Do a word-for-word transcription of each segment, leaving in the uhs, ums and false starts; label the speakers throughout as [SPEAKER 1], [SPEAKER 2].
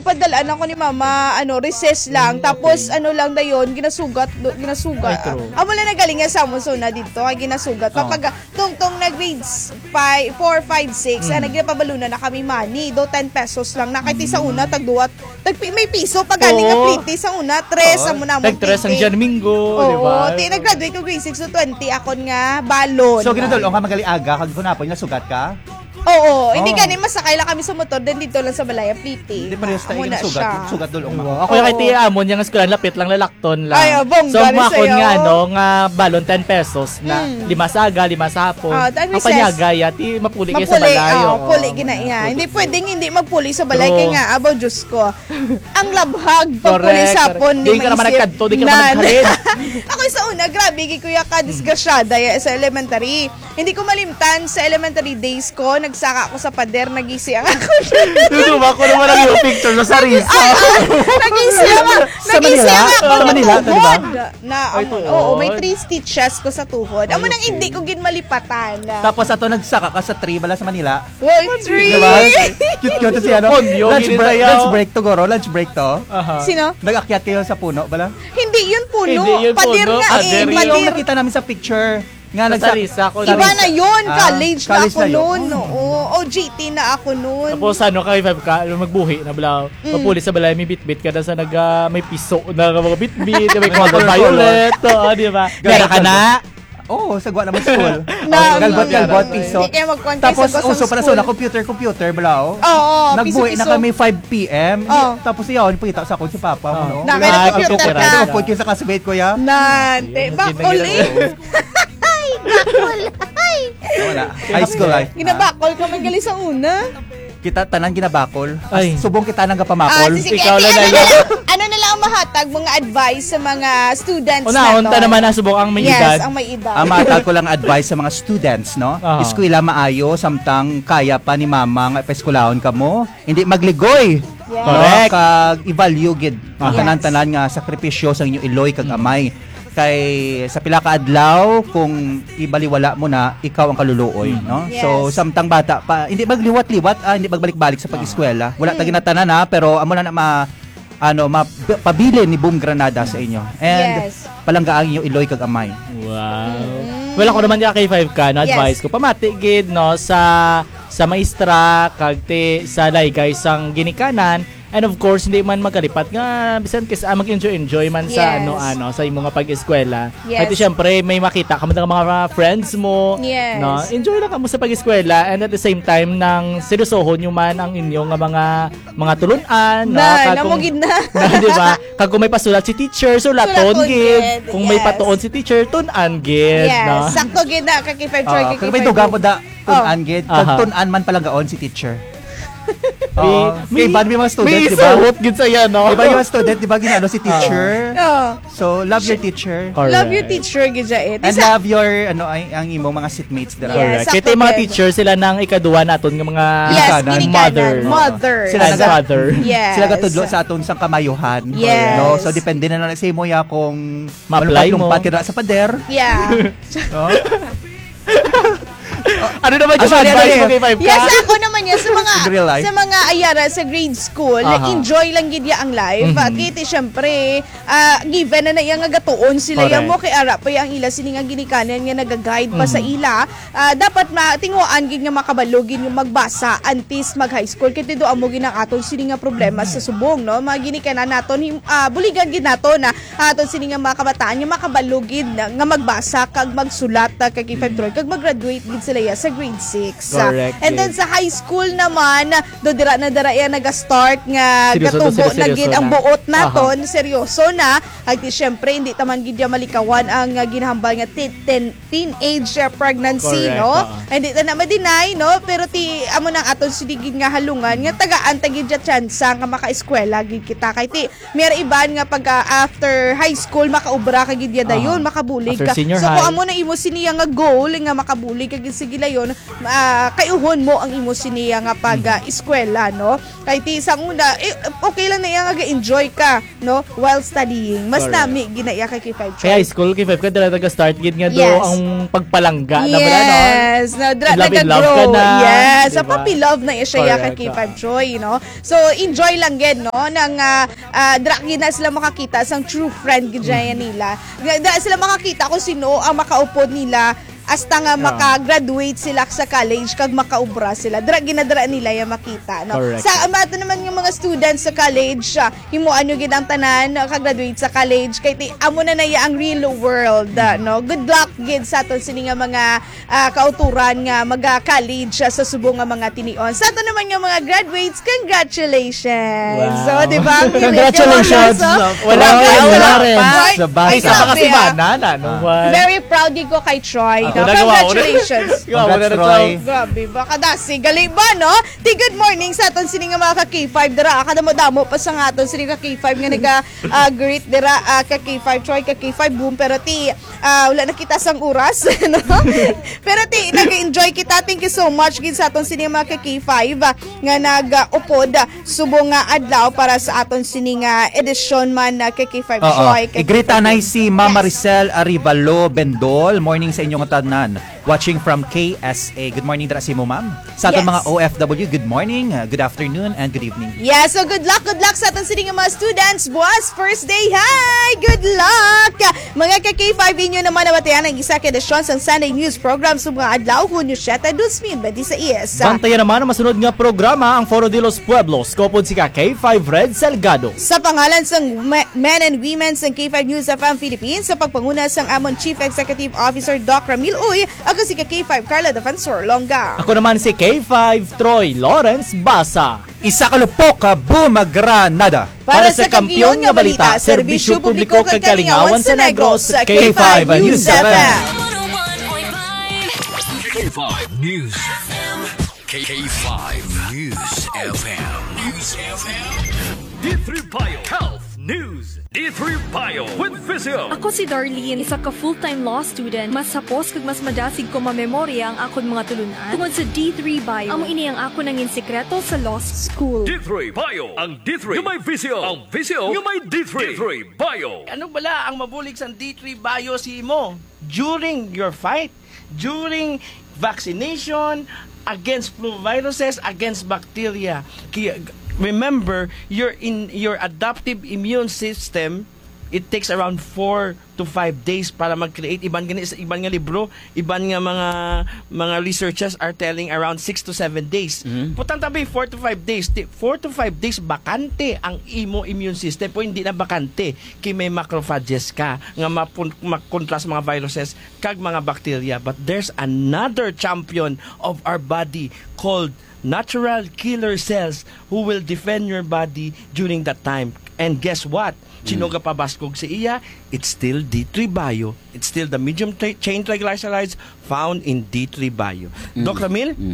[SPEAKER 1] padalaan ako ni mama, ano, recess lang.
[SPEAKER 2] Mm,
[SPEAKER 1] Tapos,
[SPEAKER 2] okay.
[SPEAKER 1] ano lang dayon, ginasugat, do- ginasugat.
[SPEAKER 2] Ay, true.
[SPEAKER 1] Amo lang nagaling nga sa muso na dito, ay ginasugat.
[SPEAKER 2] Oh.
[SPEAKER 1] Kapag, tong, tong na grades four, five, six,
[SPEAKER 2] Mm.
[SPEAKER 1] mm. nagpabalunan na kami money. Do ten pesos lang. Nakiti sa una, tagduwat. Tag, may piso, pag galing nga
[SPEAKER 2] Oo.
[SPEAKER 1] pliti sa una, tres,
[SPEAKER 2] Oo.
[SPEAKER 1] amo na mo
[SPEAKER 2] Nag-tres ang Jan Mingo, di
[SPEAKER 1] Oo,
[SPEAKER 2] ba?
[SPEAKER 1] ti nag-graduate ko grade six to twenty, akon nga, balon.
[SPEAKER 3] So, ginadol, ang ka magali aga, kag kunapon nga sugat ka?
[SPEAKER 1] Oo, hindi
[SPEAKER 3] Oh.
[SPEAKER 1] gani masakay lang kami sa motor, then dito lang sa Balaya Pliti.
[SPEAKER 3] Hindi pa rin sa
[SPEAKER 1] Amo na
[SPEAKER 3] sugat,
[SPEAKER 1] siya.
[SPEAKER 3] sugat dol ang
[SPEAKER 2] Oo. Ako yung kay
[SPEAKER 1] Oo.
[SPEAKER 2] Tia Amon, yung eskwelahan lapit lang, lalakton lang.
[SPEAKER 1] Ay, oh, bongga
[SPEAKER 2] so,
[SPEAKER 1] rin
[SPEAKER 2] makon
[SPEAKER 1] sa'yo.
[SPEAKER 2] nga, no, nga balon ten pesos na
[SPEAKER 1] Mm.
[SPEAKER 2] lima sa aga, lima sa hapon.
[SPEAKER 1] Ah, then
[SPEAKER 2] ang
[SPEAKER 1] recess.
[SPEAKER 2] panyagaya, ti mapuli kayo sa
[SPEAKER 1] Mapuli,
[SPEAKER 2] balayo.
[SPEAKER 1] oh, puli gina iya. Hindi pwedeng hindi magpuli sa balay
[SPEAKER 2] True.
[SPEAKER 1] kay nga abaw Diyos ko. Ang labhag pag puli
[SPEAKER 2] Correct,
[SPEAKER 1] sa
[SPEAKER 2] correct.
[SPEAKER 1] pon
[SPEAKER 2] Di ka naman nagkadto, di ka naman naghalin.
[SPEAKER 1] Ako sa una, grabe, gi kuya ka disgrasyada ya sa elementary. Hindi ko malimtan sa elementary days ko, nagsaka ako sa pader, nagisi ang ako.
[SPEAKER 2] Tutuwa ko naman ang yung picture sa sarisa.
[SPEAKER 1] Ay, ay, nagisi ang
[SPEAKER 3] Sa
[SPEAKER 1] nagisi
[SPEAKER 3] Manila?
[SPEAKER 1] ang ako
[SPEAKER 3] Sa
[SPEAKER 1] ng
[SPEAKER 3] Manila, di ba?
[SPEAKER 1] tuhod. Na,
[SPEAKER 2] Ay,
[SPEAKER 1] amo-
[SPEAKER 2] tuhod.
[SPEAKER 1] oo, may three stitches ko sa tuhod. Amo
[SPEAKER 2] Ay,
[SPEAKER 1] nang
[SPEAKER 2] okay.
[SPEAKER 1] hindi ko gin malipatan.
[SPEAKER 3] Tapos ato nagsaka ka sa tree bala sa Manila.
[SPEAKER 1] Well, three.
[SPEAKER 3] Diba? Cute-cute si ano.
[SPEAKER 2] Ponyo,
[SPEAKER 3] Lunch break,
[SPEAKER 2] ginitayaw.
[SPEAKER 3] lunch break to goro, lunch break to.
[SPEAKER 2] Aha.
[SPEAKER 1] Sino?
[SPEAKER 3] Nag-akyat kayo sa puno bala.
[SPEAKER 1] Hindi yun puno.
[SPEAKER 2] Hindi yun
[SPEAKER 1] Padir
[SPEAKER 2] puno.
[SPEAKER 1] nga
[SPEAKER 2] Ah,
[SPEAKER 1] eh.
[SPEAKER 2] very.
[SPEAKER 3] Yung
[SPEAKER 1] Padir.
[SPEAKER 3] nakita namin sa picture. Nga
[SPEAKER 2] Sa
[SPEAKER 3] nagsa-
[SPEAKER 2] sarisa ko.
[SPEAKER 1] Iba na yun.
[SPEAKER 3] Ah,
[SPEAKER 1] College,
[SPEAKER 3] college
[SPEAKER 1] na ako
[SPEAKER 3] na yun.
[SPEAKER 1] noon. Oo. O G T na ako noon.
[SPEAKER 2] Tapos ano, kay five ka, alam, magbuhi na bala.
[SPEAKER 1] Mm.
[SPEAKER 2] Mapuli sa balay, may bitbit ka na sa nag, ah, may piso na mga bitbit, may color
[SPEAKER 3] Color.
[SPEAKER 2] violet, oo, di ba?
[SPEAKER 3] Gara ka na? Oo, oh, sagwa naman school.
[SPEAKER 1] Na-
[SPEAKER 3] galbot,
[SPEAKER 2] na-
[SPEAKER 3] galbot,
[SPEAKER 2] na-
[SPEAKER 3] piso.
[SPEAKER 1] Hindi kayo magkontes
[SPEAKER 3] Tapos
[SPEAKER 1] sa
[SPEAKER 3] uso pala
[SPEAKER 1] school.
[SPEAKER 3] so na computer, computer, bala oh.
[SPEAKER 1] Oo,
[SPEAKER 3] Nagbuhi na
[SPEAKER 1] piso-piso.
[SPEAKER 3] kami five p.m.
[SPEAKER 1] Oo.
[SPEAKER 3] Tapos iyon, pagkita sa akong si Papa mo, no?
[SPEAKER 1] Na,
[SPEAKER 2] Ah,
[SPEAKER 1] kaya nag-computer
[SPEAKER 2] computer
[SPEAKER 1] ka.
[SPEAKER 2] na.
[SPEAKER 3] Nag-upload kayo sa classmate ko, ya?
[SPEAKER 1] Nante.
[SPEAKER 2] Ayun,
[SPEAKER 1] Bakol
[SPEAKER 2] ginagina
[SPEAKER 1] eh.
[SPEAKER 2] ko.
[SPEAKER 1] Ay, bakol. Ay.
[SPEAKER 3] Wala. High school life.
[SPEAKER 1] Ginabakol ka man gali sa una.
[SPEAKER 3] Kita tanan ginabakol.
[SPEAKER 2] Ay.
[SPEAKER 3] As, subong kita nang
[SPEAKER 1] Ah,
[SPEAKER 3] gapamakol.
[SPEAKER 1] sige,
[SPEAKER 2] Ikaw
[SPEAKER 1] ikaw
[SPEAKER 2] lang
[SPEAKER 1] ano,
[SPEAKER 2] na
[SPEAKER 1] na,
[SPEAKER 2] yan.
[SPEAKER 1] ano na lang ang mahatag mga advice sa mga students
[SPEAKER 2] Una,
[SPEAKER 1] na
[SPEAKER 2] unta naman na subok ang may
[SPEAKER 1] yes,
[SPEAKER 2] edad.
[SPEAKER 1] ang may edad.
[SPEAKER 3] Ang matag ko lang advice sa mga students, no?
[SPEAKER 2] Aha.
[SPEAKER 3] Eskwela maayo, samtang kaya pa ni mama nga paeskwelahon ka mo. Hindi magligoy.
[SPEAKER 1] Yes.
[SPEAKER 2] Correct.
[SPEAKER 3] No? Kag i-value gid ang
[SPEAKER 1] Yes.
[SPEAKER 3] tanan-tanan nga sakripisyo sa inyo iloy kag amay. Kay sa pila ka adlaw kung ibaliwala mo na ikaw ang kaluluoy, no?
[SPEAKER 1] Yes.
[SPEAKER 3] So samtang bata pa hindi magliwat-liwat, ah, hindi magbalik-balik sa pag-eskwela. Wala ta ginatanan ha, pero amo na na ma ano ma, pabilin ni Boom Granada sa inyo. And
[SPEAKER 1] Yes.
[SPEAKER 3] palanggaan inyo iloy kag amay.
[SPEAKER 2] Wow. Well, ako naman yung kay five ka, no,
[SPEAKER 1] Yes.
[SPEAKER 2] advice ko. Pamati, gid, no, sa sa maestra, kag te, sa laygay sang ginikanan. And of course, hindi man magkalipat nga, bisan kasi ah, mag-enjoy-enjoy man sa
[SPEAKER 1] Yes.
[SPEAKER 2] ano-ano, sa imong nga pag-eskwela.
[SPEAKER 1] Yes.
[SPEAKER 2] Kasi syempre, may makita ka man ng mga friends mo.
[SPEAKER 1] Yes.
[SPEAKER 2] No? Enjoy lang ka mo sa pag-eskwela and at the same time, nang seryosohon nyo man ang inyong nga mga mga tulunan. No?
[SPEAKER 1] Na,
[SPEAKER 2] Kag kung-
[SPEAKER 1] namugid na.
[SPEAKER 2] na, di ba? Kag kung may pasulat si teacher, sulaton
[SPEAKER 1] Sulaton
[SPEAKER 2] gid.
[SPEAKER 1] gid,
[SPEAKER 2] Kung may
[SPEAKER 1] yes.
[SPEAKER 2] patuon si teacher, tunan gid.
[SPEAKER 1] Yes,
[SPEAKER 2] No?
[SPEAKER 1] sakto gid na kay five choy
[SPEAKER 3] Uh,
[SPEAKER 1] kay
[SPEAKER 3] kag may dugang mo da tunan gid,
[SPEAKER 2] Aha.
[SPEAKER 3] kag tunan man palang gaon si teacher.
[SPEAKER 2] May,
[SPEAKER 3] Oo. Kay ban may mga student,
[SPEAKER 2] may
[SPEAKER 3] di ba?
[SPEAKER 2] isuot gid sa yan, no?
[SPEAKER 3] Di ba yung mga student, di ba ginano si teacher?
[SPEAKER 1] Oh,
[SPEAKER 3] So, love your teacher.
[SPEAKER 2] Correct.
[SPEAKER 1] love your teacher gid ja it.
[SPEAKER 3] And
[SPEAKER 1] Isa-
[SPEAKER 3] love your, ano, ay, ang imong mga seatmates dira.
[SPEAKER 1] Yes.
[SPEAKER 2] Correct.
[SPEAKER 1] sakto
[SPEAKER 2] Kaya yung mga
[SPEAKER 1] gid.
[SPEAKER 2] teacher, sila nang ikaduwa naton ng mga
[SPEAKER 1] Yes,
[SPEAKER 3] ginikanan.
[SPEAKER 1] ginikanan.
[SPEAKER 2] mother.
[SPEAKER 1] Mother.
[SPEAKER 3] Sila
[SPEAKER 2] and
[SPEAKER 3] naga-
[SPEAKER 2] father.
[SPEAKER 1] Yes.
[SPEAKER 3] Sila katudlo sa aton sang kamayuhan.
[SPEAKER 1] Yes.
[SPEAKER 3] No? So, depende na lang sa imo ya kung
[SPEAKER 2] Ma-apply mo.
[SPEAKER 3] lumpat ka na sa pader.
[SPEAKER 1] Yeah.
[SPEAKER 3] No?
[SPEAKER 2] Ano naman yung
[SPEAKER 3] Ah, sorry,
[SPEAKER 2] advice
[SPEAKER 3] ano
[SPEAKER 2] mo
[SPEAKER 3] eh?
[SPEAKER 2] kay five ka?
[SPEAKER 1] Yes, ako naman yan sa mga
[SPEAKER 3] In real life?
[SPEAKER 1] sa mga ayara sa grade school,
[SPEAKER 2] Aha.
[SPEAKER 1] enjoy lang gid ya ang life.
[SPEAKER 2] Mhm.
[SPEAKER 1] At kiti syempre, ah, given na na yang nga gatuon sila
[SPEAKER 2] Correct.
[SPEAKER 1] yang mo kay ara pa yang ila sini nga ginikanan nga naga-guide pa sa
[SPEAKER 2] Mhm.
[SPEAKER 1] ila. Ah, dapat matinguan gid nga makabalugin yung magbasa antes mag high school kiti do amo ginang aton sini nga problema sa subong, no? Mga ginikanan naton him- ah, buligan gid nato na aton sini nga mga kabataan nga makabalugid na, nga magbasa kag magsulat ah, kag five troy kag mag-graduate gid sila ya sa grade six. Ah,
[SPEAKER 2] Correct,
[SPEAKER 1] and then sa high school naman, do dira na dira ya naga-start nga
[SPEAKER 2] Seryoso na
[SPEAKER 1] gatubo
[SPEAKER 2] sila,
[SPEAKER 1] na
[SPEAKER 2] seryoso
[SPEAKER 1] gid ang
[SPEAKER 2] na.
[SPEAKER 1] buot naton, seryoso na. Ag di syempre hindi taman gid ya malikawan ang uh, ginahambal nga teen, teen, teenage uh, pregnancy,
[SPEAKER 2] Correct,
[SPEAKER 1] no?
[SPEAKER 2] oo.
[SPEAKER 1] Hindi ta na ma-deny, no? Pero ti amo nang aton sidigid nga halungan nga tagaan ta gid ya tsansa nga maka-eskwela gid kita kay ti mer iban nga pag uh, after high school makaubra ka gid ya dayon,
[SPEAKER 2] Aha.
[SPEAKER 1] makabulig
[SPEAKER 2] After
[SPEAKER 1] ka.
[SPEAKER 2] senior
[SPEAKER 1] So kung
[SPEAKER 2] high.
[SPEAKER 1] amo na imo siniya nga goal nga makabulig ka gid sige layon, uh, kayuhon mo ang imo sini niya nga pag uh, eskwela, no? Kay ti isang una, eh, okay lang na iya nga enjoy ka, no? While studying. Mas
[SPEAKER 2] Correct.
[SPEAKER 1] nami ginaya kay K five
[SPEAKER 2] Kaya high school, K five ka dala taga-start gid nga do
[SPEAKER 1] Yes.
[SPEAKER 2] ang pagpalangga na ba no?
[SPEAKER 1] Yes, na dra
[SPEAKER 2] In love, in love
[SPEAKER 1] nag-grow.
[SPEAKER 2] ka na,
[SPEAKER 1] Yes, sa
[SPEAKER 2] diba?
[SPEAKER 1] puppy love na iya siya
[SPEAKER 2] Correct.
[SPEAKER 1] kay K five Joy, no? So enjoy lang gid, no? Nang uh, uh, dra gid na sila makakita sang true friend gid jaya nila. Dra sila makakita kung sino ang makaupod nila hasta nga maka-graduate sila sa college kag makaubra sila. Dra ginadra nila ya makita, no?
[SPEAKER 2] Correct.
[SPEAKER 1] Sa amato naman yung mga students sa college, uh, himuan yung gid ang tanan uh, ka-graduate sa college kay ti amo na naya ang real world, uh, no? Good luck gid sa aton sini nga mga uh, kauturan nga maga-college uh, sa subong nga mga tinion. Sa aton naman yung mga graduates, congratulations.
[SPEAKER 2] Wow.
[SPEAKER 1] So, di ba?
[SPEAKER 2] Congratulations. Wala
[SPEAKER 1] Wala
[SPEAKER 2] ka, wala
[SPEAKER 1] pa.
[SPEAKER 2] rin.
[SPEAKER 1] Ay,
[SPEAKER 3] Sa basa.
[SPEAKER 1] ay,
[SPEAKER 2] Isa pa
[SPEAKER 1] sabi,
[SPEAKER 2] kasi
[SPEAKER 1] ah.
[SPEAKER 2] banana, no? One.
[SPEAKER 1] Very proud din ko kay Troy.
[SPEAKER 2] Ako
[SPEAKER 1] no?
[SPEAKER 2] nagawa ko na.
[SPEAKER 1] Congratulations.
[SPEAKER 2] Gawa ko na
[SPEAKER 3] Congrats,
[SPEAKER 2] rin,
[SPEAKER 3] Troy.
[SPEAKER 1] Grabe, baka dasi. Gali ba, no? Ti good morning sa aton sini nga mga ka-K five dira. Kadamo-damo pa sa nga aton sini ka-K five nga naga-greet dira uh, ka-K five Troy, ka-K five Boom. Pero ti, uh, wala na kita sang oras. no? Pero ti, nag-enjoy kita. Thank you so much gid sa aton sini nga mga ka-K five uh, nga nag-upod uh, subong nga adlaw para sa aton sini nga edisyon man na ka-K five
[SPEAKER 3] Oo.
[SPEAKER 1] Troy. ka-K five
[SPEAKER 3] Igrita na si Mama
[SPEAKER 1] Yes.
[SPEAKER 3] Ricel Arivalo Bendol. Morning sa inyong tanan. Watching from K S A. Good morning dara si mo, ma'am. Sa ating
[SPEAKER 1] Yes.
[SPEAKER 3] mga O F W, good morning, uh, good afternoon, and good evening.
[SPEAKER 1] Yeah, so good luck, good luck sa ating sini nga mga students. Buwas, first day, hi! Good luck! Mga ka-K five inyo naman na batayan ang isa kedisyon sa Sunday News Program sa mga adlaw, Hunyo siyete, twenty twenty-six.
[SPEAKER 2] Bantayan naman ang masunod nga programa ang Foro de los Pueblos. Kopod si ka K five Red Salgado.
[SPEAKER 1] Sa pangalan ng men and women sa K five News F M Philippines, sa pagpanguna sang amon Chief Executive Officer Doc Ramil Uy, ako si ka K five Carla Defensor Longga.
[SPEAKER 2] Ako naman si K five Troy Lawrence Basa.
[SPEAKER 3] Isa kalupok ka Bumagranada.
[SPEAKER 1] Para sa kampiyon nga balita, serbisyo publiko kag kalingawan sa Negros, sa K five News F M.
[SPEAKER 4] K five News F M. K five News F M. News F M. D three Bio Health News. D three Bio with Visio.
[SPEAKER 5] Ako si Darlene, isa ka full-time law student. Mas sapos kag mas madasig ko mamemorya ang akon mga tulunan. Tungod sa D three Bio, amo ini ang ako nangin sekreto sa law school.
[SPEAKER 4] D three Bio. Ang D three. Yung may Visio. Ang Visio. Yung may D three. D three Bio.
[SPEAKER 6] Ano bala ang mabulig sa D three Bio si mo during your fight, during vaccination, against flu viruses, against bacteria. Kaya, remember, your in your adaptive immune system, it takes around four to five days para mag-create. Iban nga sa iban nga libro, iban nga mga mga researchers are telling around six to seven days. Mm-hmm. Putang tabi four to five days. four to five days bakante ang imo immune system. Po hindi na bakante kay may macrophages ka nga mapun- makontra sa mga viruses kag mga bacteria. But there's another champion of our body called natural killer cells who will defend your body during that time. And guess what? Chinoga pabaskog sa iya, it's still D three Bio. It's still the medium tra- chain triglycerides found in D three Bio. Doc Ramil?
[SPEAKER 7] Mm.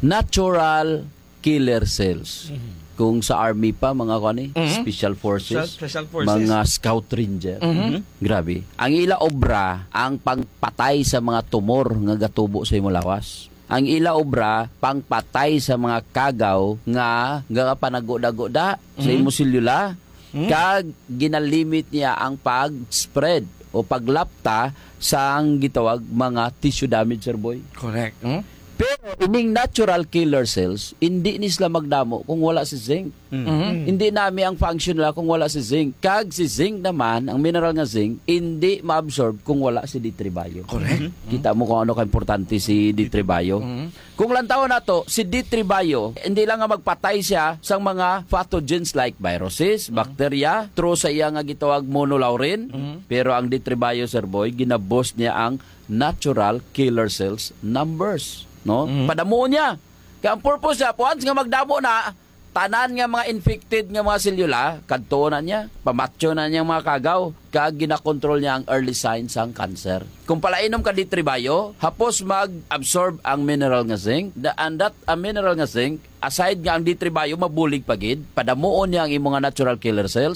[SPEAKER 7] Natural killer cells. Kung sa army pa, mga kani,
[SPEAKER 6] Mhm.
[SPEAKER 7] special forces,
[SPEAKER 6] Special- special forces.
[SPEAKER 7] mga scout ranger.
[SPEAKER 6] Mhm.
[SPEAKER 7] Grabe. Ang ila obra, ang pangpatay sa mga tumor nga gatubo sa imong lawas. Ang ila obra, pangpatay sa mga kagaw nga nga panagoda-goda sa imong selula. Kag ginalimit niya ang pag-spread o paglapta sa ang gitawag mga tissue damage, sir boy.
[SPEAKER 6] Correct. Hmm?
[SPEAKER 7] Pero ining natural killer cells, hindi ni sila magdamo kung wala si zinc.
[SPEAKER 6] Mhm.
[SPEAKER 7] Hindi nami ang function nila kung wala si zinc. Kag si zinc naman, ang mineral nga zinc, hindi ma-absorb kung wala si D three Bio.
[SPEAKER 6] Correct.
[SPEAKER 7] Kita mo kung ano ka-importante si D three Bio. Kung lantaw na to, si D three Bio, hindi lang nga magpatay siya sa mga pathogens like viruses, bacteria, through sa iya nga gitawag monolaurin. Pero ang D three Bio, sir boy, ginaboost niya ang natural killer cells numbers. No? Padamo niya. Kaya ang purpose niya, once nga magdamo na, tanan nga mga infected nga mga selula, kadto na niya, pamatyo na niya mga kagaw, kag ginakontrol niya ang early signs ng cancer. Kung palainom ka D three Bio, hapos mag-absorb ang mineral nga zinc, the, and that a mineral nga zinc, aside nga ang D three Bio, mabulig pagid, padamuon niya ang imong nga natural killer cells,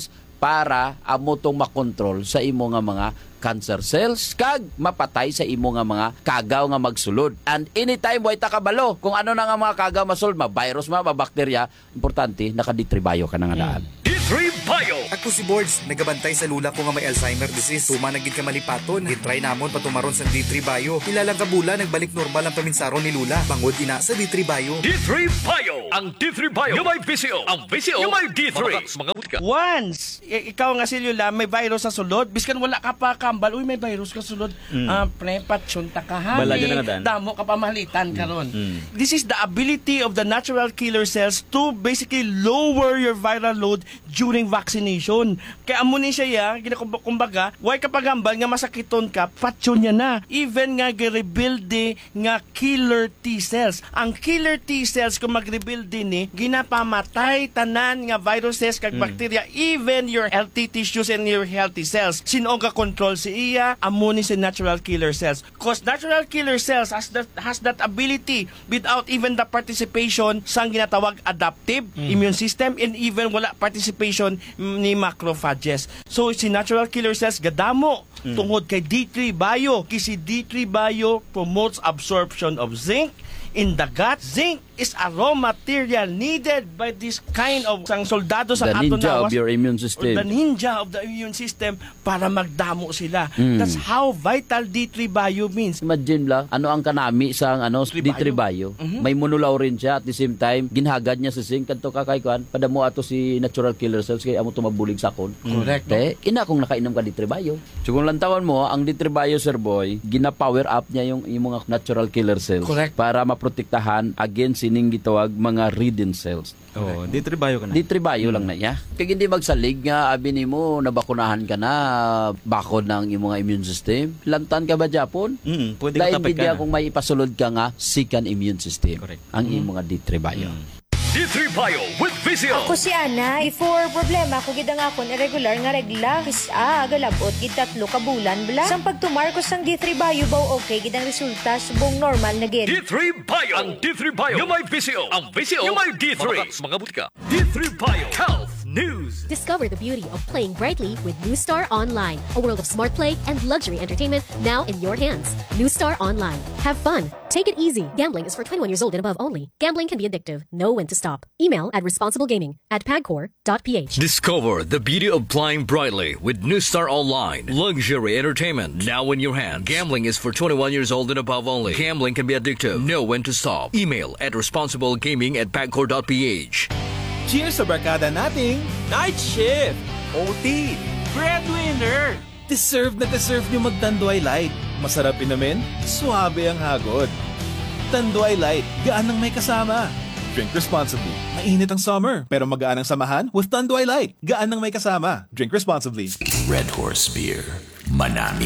[SPEAKER 7] para amo tong makontrol sa imo nga mga cancer cells kag mapatay sa imo nga mga kagaw nga magsulod. And anytime way ta kabalo kung ano na nga mga kagaw masulod, ma virus ma, ma bakterya, importante nakaditribayo ka na nga daan.
[SPEAKER 4] D three Bio.
[SPEAKER 8] Ako si Boards, nagabantay sa lula ko nga may Alzheimer disease. Tuma nagid ka malipaton, gitry namon patumaron sa D three Bio. Ilalang kabula nagbalik normal ang paminsaron ni lula. Bangod ina sa D three Bio.
[SPEAKER 4] D three Bio. Ang D three Bio. Yung may B C O. Ang B C O. Yung may D three. Mga butka.
[SPEAKER 6] Once, i- ikaw nga silula, may virus sa sulod, biskan wala ka pa kambal, uy, may virus ka sulod, mm. uh, prepat, ta ka
[SPEAKER 2] Bala
[SPEAKER 6] hali,
[SPEAKER 2] dyan na dan.
[SPEAKER 6] damo ka pamalitan karon.
[SPEAKER 2] Mm.
[SPEAKER 6] This is the ability of the natural killer cells to basically lower your viral load during vaccination. Kaya amo ni siya ya, ginakumbaga, kumbaga, why ka pagambal nga masakiton ka, patyon niya na. Even nga gi-rebuild nga killer T cells. Ang killer T cells kung mag-rebuild din ni, ginapamatay tanan nga viruses kag bacteria, even your healthy tissues and your healthy cells. Sino ka control si iya, amo ni si natural killer cells. Cause natural killer cells has that has that ability without even the participation sa ginatawag adaptive immune system and even wala participation ni macrophages. So si natural killer cells gadamo tungod kay D three Bio. Kasi D three Bio promotes absorption of zinc in the gut. Zinc is a raw material needed by this kind of sang soldado sa
[SPEAKER 7] The
[SPEAKER 6] aton
[SPEAKER 7] ninja
[SPEAKER 6] nawas,
[SPEAKER 7] of your immune
[SPEAKER 6] or
[SPEAKER 7] system.
[SPEAKER 6] the ninja of the immune system para magdamo sila.
[SPEAKER 7] Mm.
[SPEAKER 6] That's how vital D three Bio means.
[SPEAKER 7] Imagine la, ano ang kanami sa ano
[SPEAKER 6] D three
[SPEAKER 7] D three Bio.
[SPEAKER 6] Mhm.
[SPEAKER 7] May monolaw rin siya at the same time ginhagad niya sa zinc kadto ka kay kuan padamo ato si natural killer cells kay amo tumabulig sakon.
[SPEAKER 6] Correct.
[SPEAKER 7] Kay ina kung nakainom ka D three Bio. So kung lantawan mo ang D three Bio sir boy, gina-power up niya yung, yung mga natural killer cells
[SPEAKER 6] Correct.
[SPEAKER 7] para maprotektahan against sining gitawag mga ridden cells.
[SPEAKER 9] Oh, D three Bio ka na.
[SPEAKER 7] D three Bio lang na niya. Kaya hindi magsalig nga, abi ni mo, nabakunahan ka na, bakod ng iyong mga immune system. Lantan ka ba, Japon?
[SPEAKER 9] Mm, pwede ka
[SPEAKER 7] Dahil
[SPEAKER 9] tapay
[SPEAKER 7] hindi
[SPEAKER 9] ka na.
[SPEAKER 7] kung may ipasulod ka nga, second immune system.
[SPEAKER 9] Correct.
[SPEAKER 7] Ang iyong mga D three Bio.
[SPEAKER 4] D three Bio with V C O.
[SPEAKER 10] Ako si Ana, before problema ko gid ang akon irregular nga regla. Kisa galabot gid tatlo ka bulan bla. Sang pagtumar ko sang D three Bio baw okay gid ang resulta subong normal na gid.
[SPEAKER 4] D three Bio. Ang D three Bio. Yung may V C O. Ang V C O. Yung may D three. Mga butka. D three Bio. Health News.
[SPEAKER 11] Discover the beauty of playing brightly with New Star Online, a world of smart play and luxury entertainment now in your hands. New Star Online. Have fun. Take it easy. Gambling is for twenty-one years old and above only. Gambling can be addictive. Know when to stop. Email at responsiblegaming at pagcor dot p h.
[SPEAKER 4] Discover the beauty of playing brightly with New Star Online. Luxury entertainment now in your hands. Gambling is for twenty-one years old and above only. Gambling can be addictive. Know when to stop. Email at responsiblegaming at pagcor dot p h.
[SPEAKER 12] Cheers sa barkada nating Night Shift! O T! Breadwinner! Deserve na deserve nyo mag-Tanduay Light. Masarap inumin, suabe ang hagod. Tanduay Light, gaan ang may kasama. Drink responsibly. Mainit ang summer, pero magaan ang samahan with Tanduay Light. Gaan ang may kasama. Drink responsibly.
[SPEAKER 13] Red Horse Beer. Manamit.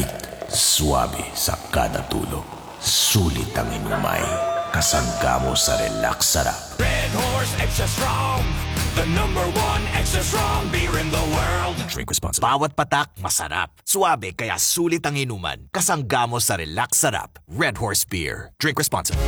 [SPEAKER 13] Suabe sa kada tulog. Sulit ang inumay. Kasangga mo sa relax sarap.
[SPEAKER 14] Red Horse Extra Strong, the number one extra strong beer in the world.
[SPEAKER 13] Drink responsibly.
[SPEAKER 15] Bawat patak, masarap. Suabe, kaya sulit ang inuman. Kasangga mo sa relax sarap. Red Horse Beer. Drink responsibly.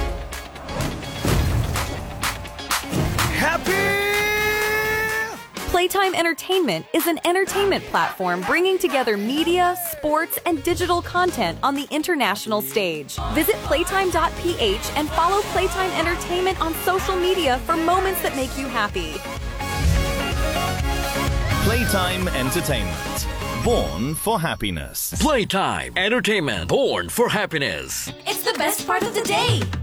[SPEAKER 14] Happy!
[SPEAKER 16] Playtime Entertainment is an entertainment platform bringing together media, sports, and digital content on the international stage. Visit playtime dot p h and follow Playtime Entertainment on social media for moments that make you happy.
[SPEAKER 12] Playtime Entertainment. Born for happiness.
[SPEAKER 4] Playtime Entertainment. Born for happiness.
[SPEAKER 11] It's the best part of the day.